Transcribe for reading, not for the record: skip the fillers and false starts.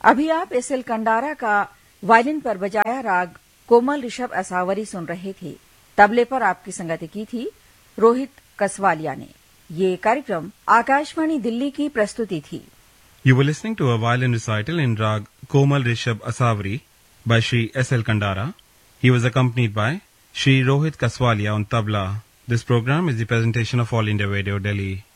अभी आप S L Kandara का वायलिन पर बजाया राग कोमल ऋषभ असावरी सुन रहे थे। तबले पर आपकी संगति की थी रोहित कसवालिया ने। ये कार्यक्रम आकाशवाणी दिल्ली की प्रस्तुति थी। You were listening to a violin recital in Rag Komal Rishabh Asavri by Shri S. L. Kandara. He was accompanied by Shri Rohit Kaswalia on tabla. This program is the presentation of All India Radio, Delhi.